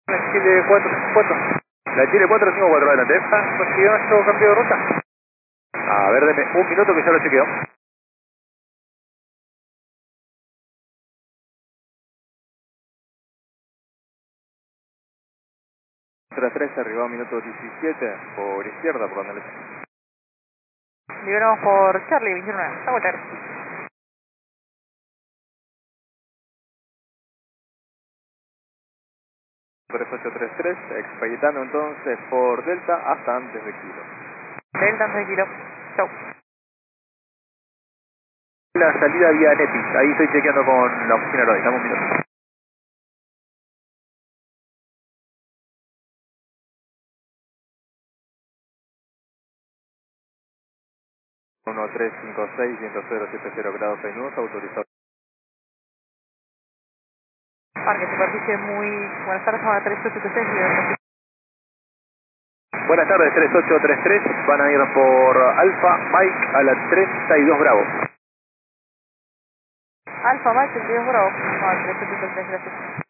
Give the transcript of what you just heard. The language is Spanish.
La Chile 454. La Chile 454 adelante. ¿Consiguió nuestro cambio de ruta? A ver, deme un minuto que ya lo chequeo. Tras 3 arribado minuto 17 por izquierda, por donde le... Liberamos por Charlie 29. Está volver. 3833, expeditando entonces por Delta hasta antes de Kilo. Delta antes de Kilo. Chau. La salida vía Netis, ahí estoy chequeando con la oficina Lodi, dame un minuto. 1356, 10070 grados 6 minutos, autorizado. Parque, superficie muy... Buenas tardes, a 3876 y Buenas tardes, 3833, van a ir por Alfa Mike a la 32 Bravo. Alfa Mike 32 Bravo. No, 3876, gracias.